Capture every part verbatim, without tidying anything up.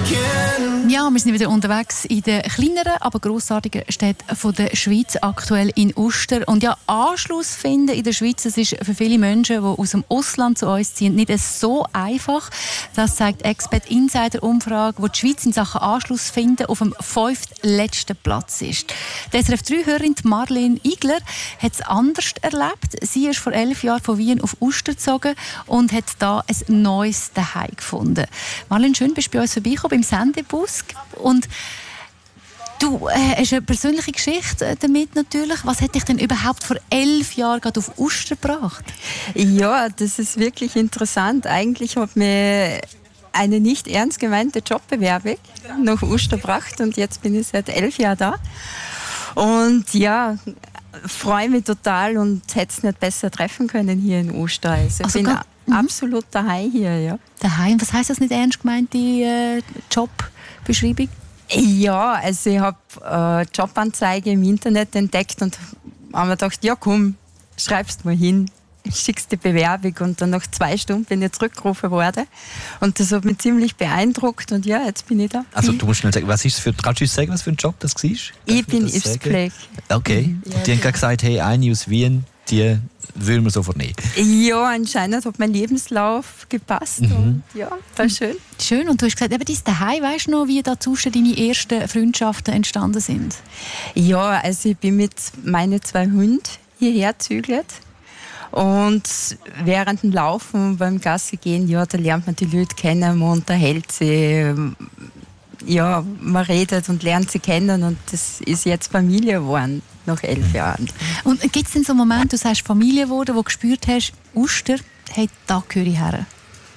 Ja, wir sind wieder unterwegs in den kleineren, aber grossartigen Städten der Schweiz, aktuell in Uster. Und ja, Anschluss finden in der Schweiz, das ist für viele Menschen, die aus dem Ausland zu uns ziehen, nicht so einfach. Das zeigt Expert Insider Umfrage, wo die Schweiz in Sachen Anschluss finden auf dem fünftletzten Platz ist. Die S R F drei Hörerin Marlene Igler hat es anders erlebt. Sie ist vor elf Jahren von Wien auf Uster gezogen und hat da ein neues Zuhause gefunden. Marlene, schön, bist du bei uns vorbeigekommen, beim Sendebus. Und du äh, hast eine persönliche Geschichte damit natürlich. Was hat dich denn überhaupt vor elf Jahren gerade auf Uster gebracht? Ja, das ist wirklich interessant. Eigentlich hat mir eine nicht ernst gemeinte Jobbewerbung nach Uster gebracht und jetzt bin ich seit elf Jahren da. Und ja, freue mich total und hätte es nicht besser treffen können hier in Uster. Also ich also bin gar, absolut daheim hier. Ja. Daheim? Was heisst das nicht ernst gemeinte äh, Jobbeschreibung? Ja, also ich habe äh, Jobanzeige im Internet entdeckt und habe mir gedacht, ja komm, schreibst mal hin, schickst die Bewerbung und dann nach zwei Stunden bin ich zurückgerufen worden und das hat mich ziemlich beeindruckt und ja, jetzt bin ich da. Also du musst schnell sagen, was ist für, kannst du uns sagen, was für ein Job das war? Ich bin Hilfspflege. Okay, ja, die haben gerade gesagt, hey, eine aus Wien, die will man sofort nehmen. Ja, anscheinend hat mein Lebenslauf gepasst mhm. und ja, war schön. Schön, und du hast gesagt, eben dein Zuhause, weißt du noch, wie dazu deine ersten Freundschaften entstanden sind? Ja, also ich bin mit meinen zwei Hunden hierher gezügelt. Und während dem Laufen, beim Gassi gehen, ja, da lernt man die Leute kennen, man unterhält sie, ja, man redet und lernt sie kennen und das ist jetzt Familie geworden, nach elf Jahren. Und gibt es denn so einen Moment, du sagst Familie geworden, wo du gespürt hast, Uster, hey, da gehöre ich her?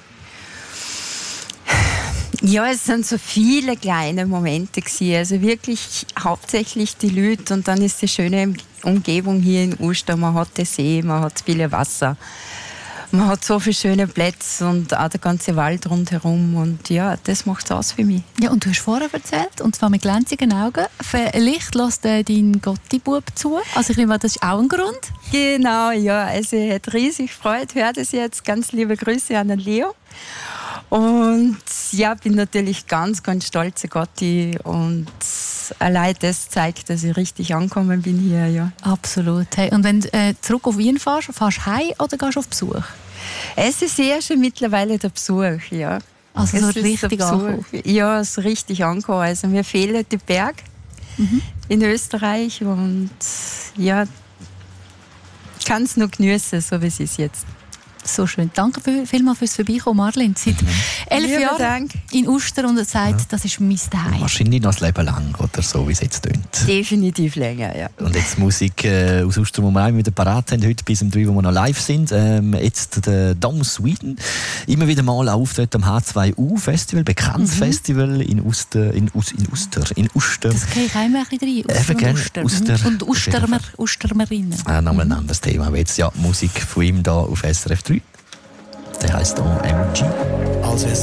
Ja, es sind so viele kleine Momente gewesen. Also wirklich hauptsächlich die Leute und dann ist die schöne Umgebung hier in Uster. Man hat den See, man hat viele Wasser, man hat so viele schöne Plätze und auch der ganze Wald rundherum und ja, das macht es aus für mich. Ja, und du hast vorher erzählt, und zwar mit glänzigen Augen, vielleicht lässt äh, dein Gottibub zu. Also ich nehme an, das ist auch ein Grund. Genau, ja, also er hat riesig Freude, hört es jetzt. Ganz liebe Grüße an den Leo. Und ja, bin natürlich ganz, ganz stolze Gotti und allein das zeigt, dass ich richtig angekommen bin hier, ja. Absolut. Hey, und wenn du äh, zurück auf Wien fährst, fährst du heim oder gehst du auf Besuch? Es ist eher schon mittlerweile der Besuch, ja. Also es so richtig angekommen? Ja, so richtig angekommen. Also mir fehlen die Berge mhm. in Österreich und ja, ich kann es noch genießen, so wie es ist jetzt. So schön. Danke vielmals fürs Vorbeikommen, Marlene. Seit elf Jahren in Uster und er sagt, ja. Das ist mein Zuhause. Wahrscheinlich noch ein Leben lang oder so, wie es jetzt tönt. Definitiv länger, ja. Und jetzt Musik äh, aus Uster, die wir auch wieder parat haben, heute bis um drei, wo wir noch live sind. Ähm, jetzt der Dom Sweden. Immer wieder mal auftritt am H zwei U Festival, bekanntes mhm. Festival in Uster. In, Us, in Uster. In Uster. Das gehe ich auch immer ein bisschen rein. Uster und Uster. Uster. Und Ustermer, Ustermerinnen. Ah, nochmal ein anderes Thema. Aber jetzt ja Musik von ihm hier auf S R F drei. Der heisst O M G.